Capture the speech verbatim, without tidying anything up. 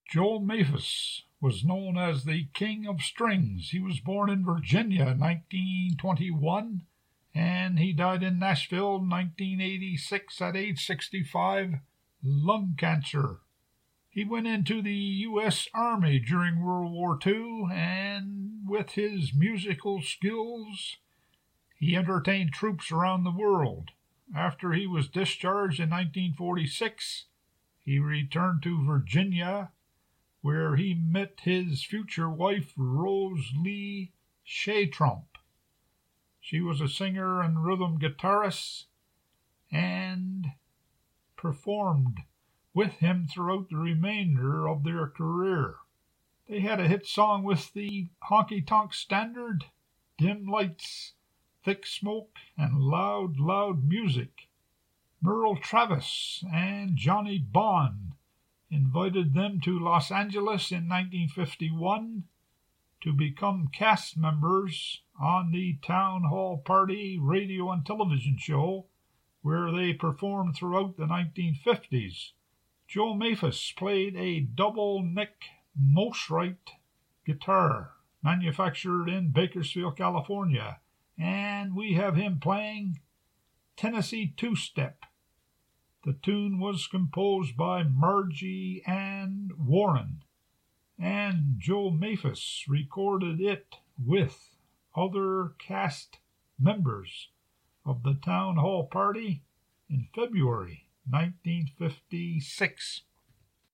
Joel Maphis was known as the King of Strings. He was born in Virginia in nineteen twenty-one, and he died in Nashville in nineteen eighty-six at age sixty-five, lung cancer. He went into the U S Army during World War Two, and with his musical skills, he entertained troops around the world. After he was discharged in nineteen forty-six, he returned to Virginia, where he met his future wife, Rose Lee Shaytrump. She was a singer and rhythm guitarist and performed with him throughout the remainder of their career. They had a hit song with the honky-tonk standard, Dim Lights, Thick Smoke, and Loud, Loud Music. Merle Travis and Johnny Bond invited them to Los Angeles in nineteen fifty-one to become cast members on the Town Hall Party radio and television show, where they performed throughout the nineteen fifties. Joe Maphis played a double-neck Mosrite guitar manufactured in Bakersfield, California, and we have him playing Tennessee Two-Step. The tune was composed by Margie Ann Warren, and Joe Maphis recorded it with other cast members of the Town Hall Party in February nineteen fifty-six.